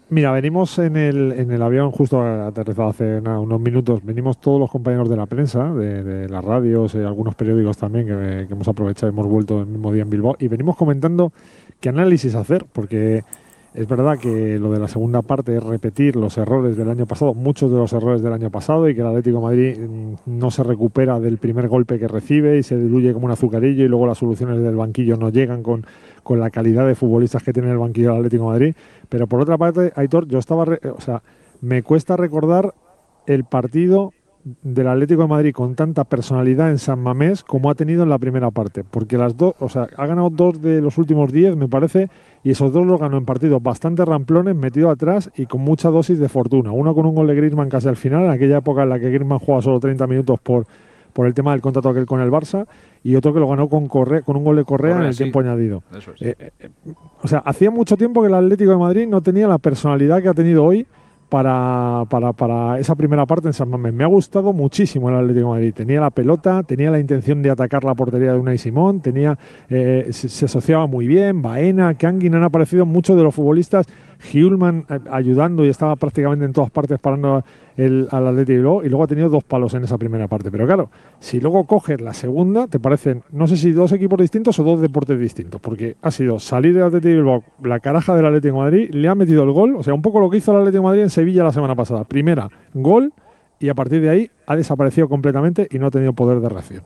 Mira, venimos en el avión, justo aterrizado hace unos minutos, venimos todos los compañeros de la prensa, de las radios, algunos periódicos también que hemos aprovechado, hemos vuelto el mismo día en Bilbao, y venimos comentando qué análisis hacer, porque es verdad que lo de la segunda parte es repetir los errores del año pasado, muchos de los errores del año pasado, y que el Atlético de Madrid no se recupera del primer golpe que recibe y se diluye como un azucarillo, y luego las soluciones del banquillo no llegan con la calidad de futbolistas que tiene el banquillo del Atlético de Madrid. Pero por otra parte, Aitor, o sea, me cuesta recordar el partido del Atlético de Madrid con tanta personalidad en San Mamés como ha tenido en la primera parte, porque las dos, o sea, ha ganado 2 de los últimos 10, me parece, y esos 2 los ganó en partidos bastante ramplones, metido atrás y con mucha dosis de fortuna. Uno con un gol de Griezmann casi al final, en aquella época en la que Griezmann jugaba solo 30 minutos por el tema del contrato aquel con el Barça, y otro que lo ganó con un gol de Correa en el tiempo añadido. Eso es. O sea, hacía mucho tiempo que el Atlético de Madrid no tenía la personalidad que ha tenido hoy para esa primera parte en San Mamés. Me ha gustado muchísimo el Atlético de Madrid. Tenía la pelota, tenía la intención de atacar la portería de Unai Simón, se asociaba muy bien, Baena, Kangin, han aparecido muchos de los futbolistas, Hjulman ayudando y estaba prácticamente en todas partes parando al Atlético, y luego ha tenido 2 palos en esa primera parte. Pero claro, si luego coges la segunda, te parecen, no sé si 2 equipos distintos o 2 deportes distintos, porque ha sido salir del Atlético de Bilbao, la caraja del Atlético de Madrid, le ha metido el gol, o sea, un poco lo que hizo el Atlético de Madrid en Sevilla la semana pasada. Primera, gol, y a partir de ahí ha desaparecido completamente y no ha tenido poder de reacción.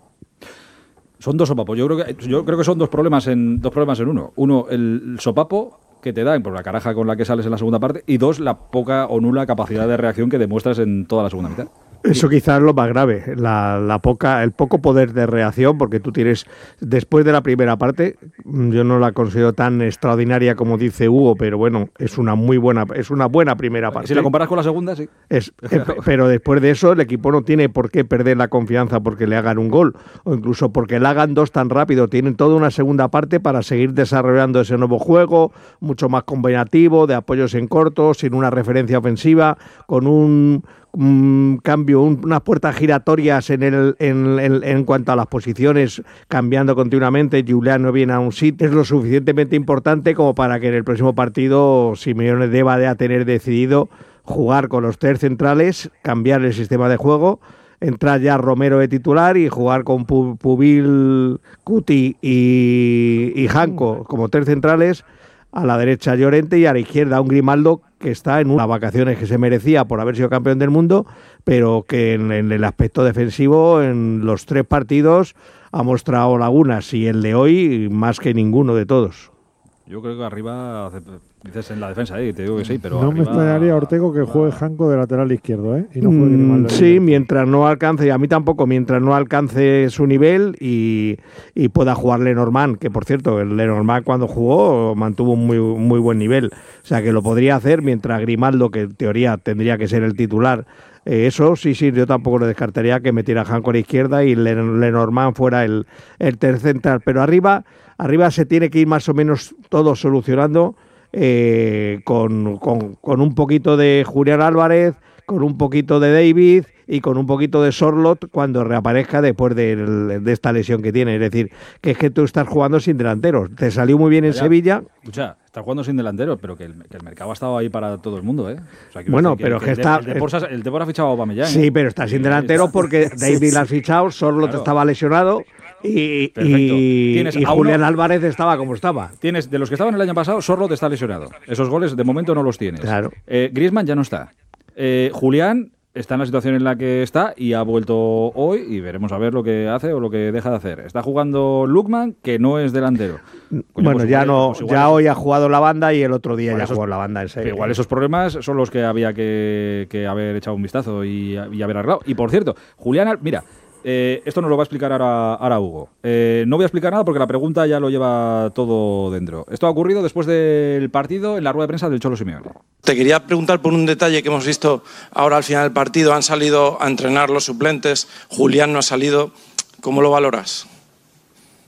Son 2 sopapos. Yo creo que son dos problemas en uno. Uno, el sopapo que te dan por la caraja con la que sales en la segunda parte, y 2, la poca o nula capacidad de reacción que demuestras en toda la segunda mitad. Eso quizás es lo más grave, el poco poder de reacción, porque tú tienes, después de la primera parte, yo no la considero tan extraordinaria como dice Hugo, pero bueno, es una buena primera parte. Si la comparas con la segunda, sí. Pero después de eso, el equipo no tiene por qué perder la confianza porque le hagan un gol, o incluso porque le hagan 2 tan rápido. Tienen toda una segunda parte para seguir desarrollando ese nuevo juego, mucho más combinativo, de apoyos en corto, sin una referencia ofensiva, con un cambio, unas puertas giratorias en cuanto a las posiciones, cambiando continuamente. Julián no viene a un sitio, es lo suficientemente importante como para que en el próximo partido Simeone deba de tener decidido jugar con los 3 centrales, cambiar el sistema de juego, entrar ya Romero de titular y jugar con Pubil, Cuti y Janko como 3 centrales. A la derecha Llorente y a la izquierda un Grimaldo que está en unas vacaciones que se merecía por haber sido campeón del mundo, pero que en el aspecto defensivo en los 3 partidos ha mostrado lagunas, y el de hoy más que ninguno de todos. Yo creo que arriba, dices en la defensa, te digo que sí, pero no arriba, me extrañaría, Ortego, que juegue Janko de lateral izquierdo, y no juegue Grimaldo. Sí, mientras no alcance, y a mí tampoco, mientras no alcance su nivel y pueda jugar Lenormand, que por cierto, el Lenormand cuando jugó mantuvo un muy buen nivel. O sea, que lo podría hacer mientras Grimaldo, que en teoría tendría que ser el titular. Eso sí, yo tampoco lo descartaría, que metiera Janko a la izquierda y Lenormand fuera el tercer central. Pero arriba se tiene que ir más o menos todo solucionando con un poquito de Julián Álvarez, con un poquito de David y con un poquito de Sorloth cuando reaparezca después de esta lesión que tiene. Es decir, que es que tú estás jugando sin delanteros. Te salió muy bien en Sevilla. Escucha, estás jugando sin delantero, pero que el mercado ha estado ahí para todo el mundo, O sea, bueno, pero que está... El Depor ha fichado a Aubameyang. Sí, pero está sin delantero porque David la ha fichado, Sorloth estaba lesionado y Julián Álvarez estaba como estaba. Tienes, de los que estaban el año pasado, Sorloth está lesionado. Esos goles de momento no los tienes. Claro. Griezmann ya no está. Julián está en la situación en la que está y ha vuelto hoy, y veremos a ver lo que hace o lo que deja de hacer. Está jugando Lookman, que no es delantero. Bueno, ya hoy ha jugado la banda y el otro día ya jugó la banda. Igual esos problemas son los que había que haber echado un vistazo y haber arreglado. Y por cierto, Julián, mira, esto nos lo va a explicar ahora Hugo. No voy a explicar nada porque la pregunta ya lo lleva todo dentro. Esto ha ocurrido después del partido en la rueda de prensa del Cholo Simeone. Te quería preguntar por un detalle que hemos visto ahora al final del partido. Han salido a entrenar los suplentes, Julián no ha salido. ¿Cómo lo valoras?